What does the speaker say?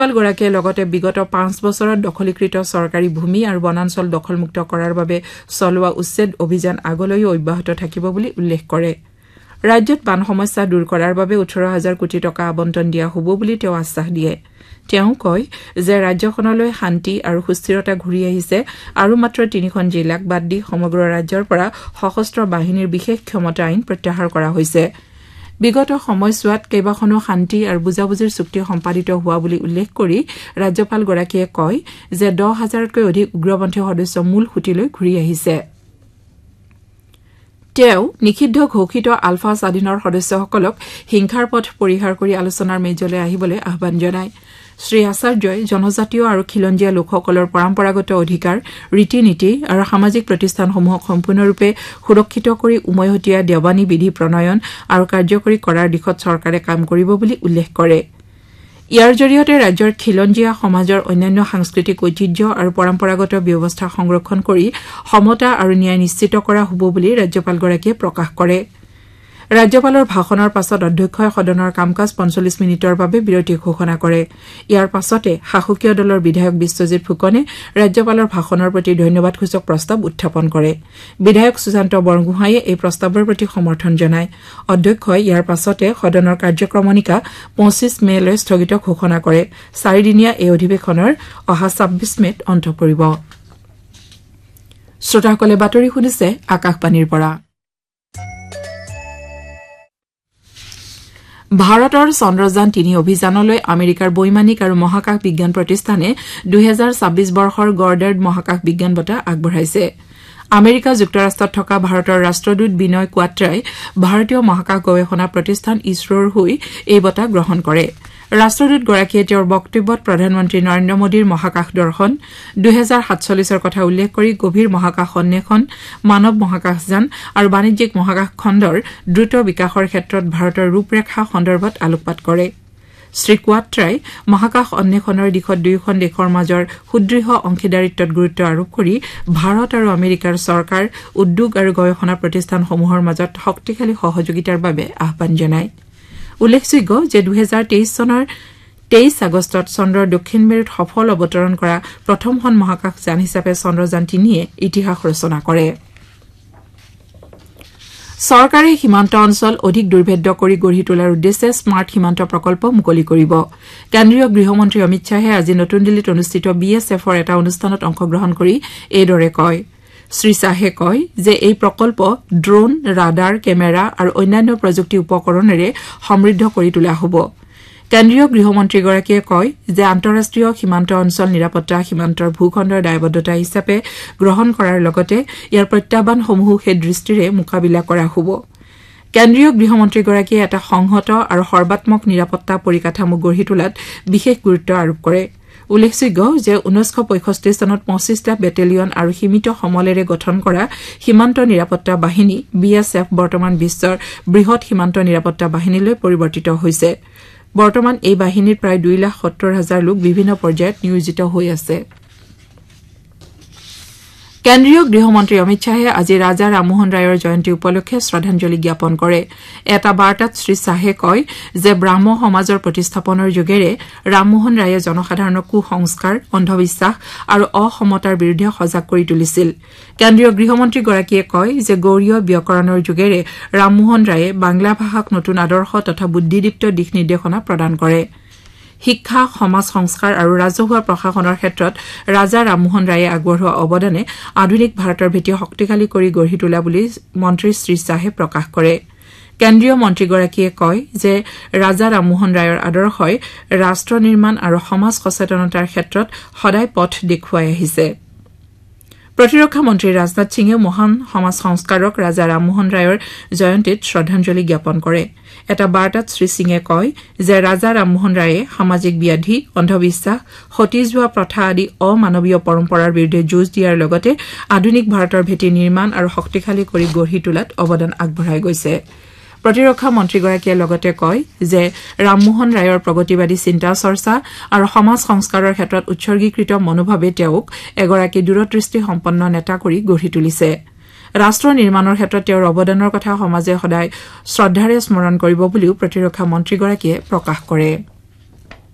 গৰাকীয়ে লগতে বিগত 5 বছৰত দখলীকৃত চৰকাৰী ভূমি আৰু বনাঞ্চল দখলমুক্ত কৰাৰ বাবে চলোৱা উচ্ছেদ অভিযান আগলৈও অব্যাহত থাকিব বুলি উল্লেখ কৰে। ৰাজ্যত বান সমস্যা দূৰ কৰাৰ বাবে 18,000 কোটি টকা আবণ্টন দিয়া হ'ব বুলি তেওঁ আশ্বাস দিয়ে। তেওঁ কয় যে ৰাজ্যখনলৈ শান্তি আৰু সুস্থিৰতা ঘূৰি আহিছে আৰু মাত্ৰ 3খন জিলাক বাদ দি সমগ্ৰ ৰাজ্যৰ পৰা সশস্ত্ৰ বাহিনীৰ বিশেষ ক্ষমতা আইন প্ৰত্যাহাৰ কৰা হৈছে। বিগত সময়ছোৱাত কেইবাখনো শান্তি আৰু বুজাবুজিৰ চুক্তি সম্পাদিত হোৱা বুলি উল্লেখ কৰি ৰাজ্যপালগৰাকীয়ে কয় যে 10,000তকৈ অধিক উগ্ৰপন্থী সদস্য মূল সুঁতিলৈ ঘূৰি আহিছে। তেওঁ নিষিদ্ধ ঘোষিত আলফা স্বাধীনৰ সদস্যসকলক হিংসাৰ পথ পৰিহাৰ কৰি আলোচনাৰ মেজলৈ আহিবলৈ আহ্বান জনায়। শ্ৰী আচাৰ্যই জনজাতীয় আৰু খিলঞ্জীয়া লোকসকলৰ পৰম্পৰাগত অধিকাৰ, ৰীতি নীতি আৰু সামাজিক প্ৰতিষ্ঠানসমূহক সম্পূৰ্ণৰূপে সুৰক্ষিত কৰি উমৈহতীয়া দেৱানী বিধি প্ৰণয়ন আৰু কাৰ্যকৰী কৰাৰ দিশত চৰকাৰে কাম কৰিব বুলি উল্লেখ কৰে। ইয়াৰ জৰিয়তে ৰাজ্যৰ খিলঞ্জীয়া সমাজৰ অন্যান্য সাংস্কৃতিক ঐতিহ্য আৰু পৰম্পৰাগত ব্যৱস্থা সংৰক্ষণ কৰি সমতা আৰু ন্যায় নিশ্চিত কৰা হ'ব বুলি ৰাজ্যপালগৰাকীয়ে প্ৰকাশ কৰে। ৰাজ্যপালৰ ভাষণৰ পাছত অধ্যক্ষই সদনৰ কাম কাজ 45 মিনিটৰ বাবে বিৰতি ঘোষণা কৰে। ইয়াৰ পাছতে শাসকীয় দলৰ বিধায়ক বিশ্বজিৎ ফুকনে ৰাজ্যপালৰ ভাষণৰ প্ৰতি ধন্যবাদসূচক প্ৰস্তাৱ উত্থাপন কৰে। বিধায়ক সুশান্ত বৰগোহাঁইয়ে এই প্ৰস্তাৱৰ প্ৰতি সমৰ্থন জনায়। অধ্যক্ষই ইয়াৰ পাছতে সদনৰ কাৰ্যক্ৰমণিকা 25 মেলৈ স্থগিত ঘোষণা কৰে। 4দিনীয়া এই অধিৱেশনৰ অহা 26 মেত অন্ত পৰিব। শ্ৰোতাসকলে বাতৰি শুনিছে আকাশবাণীৰ পৰা। ভাৰতৰ চন্দ্ৰযান 3 অভিযানলৈ আমেৰিকাৰ বৈমানিক আৰু মহাকাশ বিজ্ঞান প্ৰতিষ্ঠানে 2026 বৰ্ষৰ গৰ্ডাৰ্ড মহাকাশ বিজ্ঞান বঁটা আগবঢ়াইছে। আমেৰিকা যুক্তৰাষ্ট্ৰত থকা ভাৰতৰ ৰাষ্ট্ৰদূত বিনয় কোৱাট্ৰাই ভাৰতীয় মহাকাশ গৱেষণা প্ৰতিষ্ঠান ইছৰোৰ হৈ এই বঁটা গ্ৰহণ কৰে। ৰাষ্ট্ৰদূতগৰাকীয়ে তেওঁৰ বক্তব্যত প্ৰধানমন্ত্ৰী নৰেন্দ্ৰ মোদীৰ মহাকাশ দৰ্শন, 2047ৰ কথা উল্লেখ কৰি গভীৰ মহাকাশ অন্বেষণ, মানৱ মহাকাশযান আৰু বাণিজ্যিক মহাকাশ খণ্ডৰ দ্ৰুত বিকাশৰ ক্ষেত্ৰত ভাৰতৰ ৰূপৰেখা সন্দৰ্ভত আলোকপাত কৰে। শ্ৰী কোৱাট্ৰাই মহাকাশ অন্বেষণৰ দিশত দুয়োখন দেশৰ মাজৰ সুদৃঢ় অংশীদাৰিত্বত গুৰুত্ব আৰোপ কৰি ভাৰত আৰু আমেৰিকাৰ চৰকাৰ, উদ্যোগ আৰু গৱেষণা প্ৰতিষ্ঠানসমূহৰ মাজত শক্তিশালী সহযোগিতাৰ বাবে আহ্বান জনায়। উল্লেখযোগ্য যে 2023 চনৰ 23 আগষ্টত চন্দ্ৰৰ দক্ষিণ মেৰুত সফল অৱতৰণ কৰা প্ৰথমখন মহাকাশযান হিচাপে চন্দ্ৰযান 3য়ে ইতিহাস ৰচনা কৰে। চৰকাৰে সীমান্ত অঞ্চল অধিক দুৰ্ভেদ্য কৰি গঢ়ি তোলাৰ উদ্দেশ্যে স্মাৰ্ট সীমান্ত প্ৰকল্প মুকলি কৰিব। কেন্দ্ৰীয় গৃহমন্ত্ৰী অমিত শ্বাহে আজি নতুন দিল্লীত অনুষ্ঠিত BSFৰ এটা অনুষ্ঠানত অংশগ্ৰহণ কৰি এইদৰে কয়। শ্ৰী শ্বাহে কয় যে এই প্ৰকল্প ড্ৰোন, ৰাডাৰ, কেমেৰা আৰু অন্যান্য প্ৰযুক্তি উপকৰণেৰে সমৃদ্ধ কৰি তোলা হ'ব। কেন্দ্ৰীয় গৃহমন্ত্ৰীগৰাকীয়ে কয় যে আন্তঃৰাষ্ট্ৰীয় সীমান্ত অঞ্চল নিৰাপত্তা সীমান্তৰ ভূখণ্ডৰ দায়বদ্ধতা হিচাপে গ্ৰহণ কৰাৰ লগতে ইয়াৰ প্ৰত্যাহ্বানসমূহো সেই দৃষ্টিৰে মোকাবিলা কৰা হ'ব। কেন্দ্ৰীয় গৃহমন্ত্ৰীগৰাকীয়ে এটা সংহত আৰু সৰ্বাত্মক নিৰাপত্তা পৰিকাঠামো গঢ়ি তোলাত বিশেষ গুৰুত্ব আৰোপ কৰে। উল্লেখযোগ্য যে 1965 চনত 25টা বেটেলিয়ন আৰু সীমিত সমলেৰে গঠন কৰা সীমান্ত নিৰাপত্তা বাহিনী BSF বৰ্তমান বিশ্বৰ বৃহৎ সীমান্ত নিৰাপত্তা বাহিনীলৈ পৰিৱৰ্তিত হৈছে। বৰ্তমান এই বাহিনীৰ প্ৰায় 2,70,000 লোক বিভিন্ন পৰ্যায়ত নিয়োজিত হৈ আছে। কেন্দ্ৰীয় গৃহমন্ত্ৰী অমিত শ্বাহে আজি ৰাজা ৰামমোহন ৰায়ৰ জয়ন্তী উপলক্ষে শ্ৰদ্ধাঞ্জলি জ্ঞাপন কৰে। এটা বাৰ্তাত শ্ৰী শ্বাহে কয় যে ব্ৰাহ্ম সমাজৰ প্ৰতিষ্ঠাপনৰ যোগেৰে ৰামমোহন ৰায়ে জনসাধাৰণক কুসংস্কাৰ, অন্ধবিশ্বাস আৰু অসমতাৰ বিৰুদ্ধে সজাগ কৰি তুলিছিল। কেন্দ্ৰীয় গৃহমন্ত্ৰীগৰাকীয়ে কয় যে গৌড়ীয় ব্যাকৰণৰ যোগেৰে ৰামমোহন ৰায়ে বাংলা ভাষাক নতুন আদৰ্শ তথা বুদ্ধিদীপ্ত দিশ নিৰ্দেশনা প্ৰদান কৰে। শিক্ষা, সমাজ সংস্কাৰ আৰু ৰাজহুৱা প্ৰশাসনৰ ক্ষেত্ৰত ৰাজা ৰামমোহন ৰায়ে আগবঢ়োৱা অৱদানে আধুনিক ভাৰতৰ ভেটি শক্তিশালী কৰি গঢ়ি তোলা বুলি মন্ত্ৰী শ্ৰী শ্বাহে প্ৰকাশ কৰে। কেন্দ্ৰীয় মন্ত্ৰীগৰাকীয়ে কয় যে ৰাজা ৰামমোহন ৰায়ৰ আদৰ্শই ৰাষ্ট্ৰ নিৰ্মাণ আৰু সমাজ সচেতনতাৰ ক্ষেত্ৰত সদায় পথ দেখুৱাই আহিছে। প্ৰতিৰক্ষা মন্ত্ৰী ৰাজনাথ সিঙে মহান সমাজ সংস্কাৰক ৰাজা ৰামমোহন ৰায়ৰ জয়ন্তীত শ্ৰদ্ধাঞ্জলি জ্ঞাপন কৰে। এটা বাৰ্তাত শ্ৰীসিঙে কয় যে ৰাজা ৰামমোহন ৰায়ে সামাজিক ব্যাধি, অন্ধবিশ্বাস, সতী যোৱা প্ৰথা আদি অমানৱীয় পৰম্পৰাৰ বিৰুদ্ধে যুঁজ দিয়াৰ লগতে আধুনিক ভাৰতৰ ভেটি নিৰ্মাণ আৰু শক্তিশালী কৰি গঢ়ি তোলাত অৱদান আগবঢ়াই গৈছে। প্ৰতিৰক্ষা মন্ত্ৰীগৰাকীয়ে লগতে কয় যে ৰামমোহন ৰায়ৰ প্ৰগতিবাদী চিন্তা চৰ্চা আৰু সমাজ সংস্কাৰৰ ক্ষেত্ৰত উৎসৰ্গীকৃত মনোভাৱে তেওঁক এগৰাকী দূৰদৃষ্টি সম্পন্ন নেতা কৰি গঢ়ি তুলিছে। ৰাষ্ট্ৰ নিৰ্মাণৰ ক্ষেত্ৰত তেওঁৰ অৱদানৰ কথা সমাজে সদায় শ্ৰদ্ধাৰে স্মৰণ কৰিব বুলিও প্ৰতিৰক্ষা মন্ত্ৰীগৰাকীয়ে প্ৰকাশ কৰে।